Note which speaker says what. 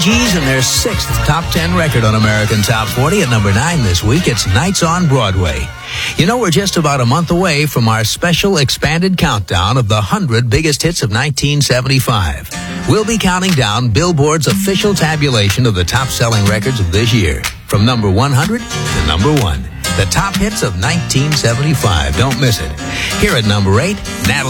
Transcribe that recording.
Speaker 1: Gees and their 6th top 10 record on American Top 40 at number 9 this week. It's Nights on Broadway. You know, we're just about a month away from our special expanded countdown of the 100 biggest hits of 1975. We'll be counting down Billboard's official tabulation of the top-selling records of this year, from number 100 to number 1. The top hits of 1975. Don't miss it. Here at number 8, Natalie